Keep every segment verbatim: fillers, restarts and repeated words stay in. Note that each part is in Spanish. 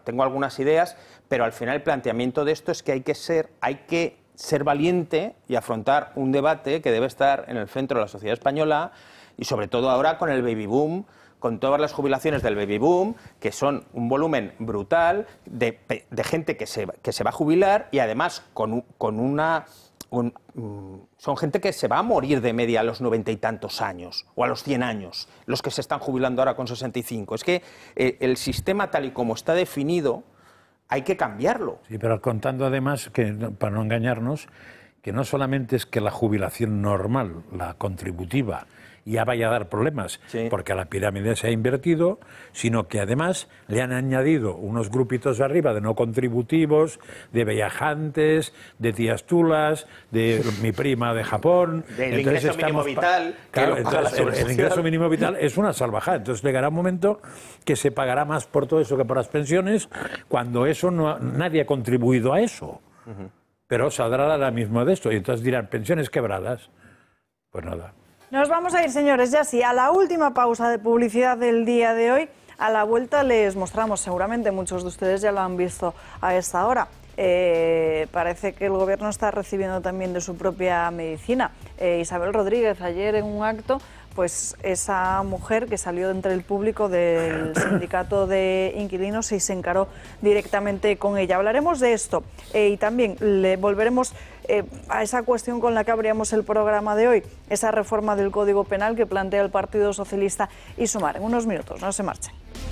tengo algunas ideas, pero al final el planteamiento de esto es que hay que ser, hay que ser valiente y afrontar un debate que debe estar en el centro de la sociedad española y sobre todo ahora con el baby boom, con todas las jubilaciones del baby boom, que son un volumen brutal de, de gente que se, que se va a jubilar y además con, con una... Un, son gente que se va a morir de media a los noventa y tantos años o a los cien años, los que se están jubilando ahora con sesenta y cinco. Es que eh, el sistema tal y como está definido hay que cambiarlo. Sí, pero contando además, que para no engañarnos, que no solamente es que la jubilación normal, la contributiva, ya vaya a dar problemas, sí, porque la pirámide se ha invertido, sino que además le han añadido unos grupitos arriba de no contributivos, de viajantes, de tías tulas, de mi prima de Japón. Del ingreso mínimo vital. Claro, entonces, el, el ingreso mínimo vital es una salvajada. Entonces llegará un momento que se pagará más por todo eso que por las pensiones, cuando eso no, nadie ha contribuido a eso. Uh-huh. Pero saldrá ahora mismo de esto y entonces dirán, pensiones quebradas. Pues nada. Nos vamos a ir, señores, ya sí, a la última pausa de publicidad del día de hoy. A la vuelta les mostramos, seguramente muchos de ustedes ya lo han visto a esta hora. Eh, parece que el gobierno está recibiendo también de su propia medicina. Eh, Isabel Rodríguez, ayer en un acto, pues esa mujer que salió de entre el público del sindicato de inquilinos y se encaró directamente con ella. Hablaremos de esto eh, y también le volveremos eh, a esa cuestión con la que abríamos el programa de hoy, esa reforma del Código Penal que plantea el Partido Socialista y Sumar. En unos minutos, no se marchen.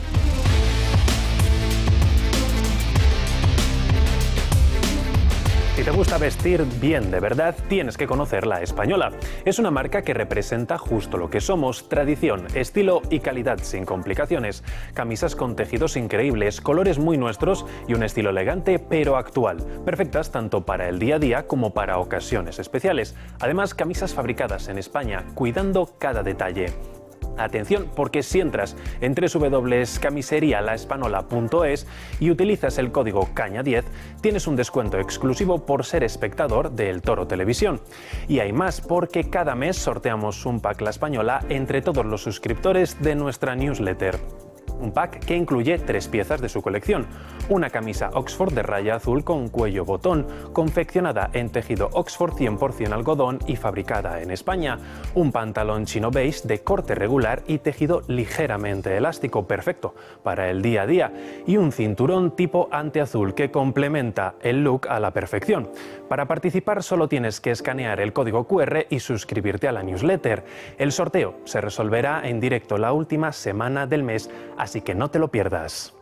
Si te gusta vestir bien de verdad, tienes que conocer La Española. Es una marca que representa justo lo que somos: tradición, estilo y calidad sin complicaciones. Camisas con tejidos increíbles, colores muy nuestros y un estilo elegante pero actual. Perfectas tanto para el día a día como para ocasiones especiales. Además, camisas fabricadas en España, cuidando cada detalle. Atención, porque si entras en doble u doble u doble u punto camiseria la espanola punto es y utilizas el código caña diez, tienes un descuento exclusivo por ser espectador de El Toro Televisión. Y hay más, porque cada mes sorteamos un pack La Española entre todos los suscriptores de nuestra newsletter. Un pack que incluye tres piezas de su colección: una camisa Oxford de raya azul con cuello botón, confeccionada en tejido Oxford cien por cien algodón y fabricada en España; un pantalón chino beige de corte regular y tejido ligeramente elástico, perfecto para el día a día; y un cinturón tipo anteazul que complementa el look a la perfección. Para participar solo tienes que escanear el código cu erre y suscribirte a la newsletter. El sorteo se resolverá en directo la última semana del mes, así que no te lo pierdas.